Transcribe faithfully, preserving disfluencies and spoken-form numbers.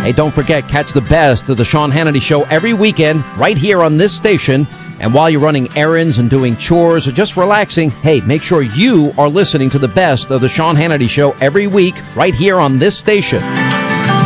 Hey, don't forget, catch the best of the Sean Hannity Show every weekend right here on this station. And while you're running errands and doing chores or just relaxing, hey, make sure you are listening to the best of the Sean Hannity Show every week right here on this station.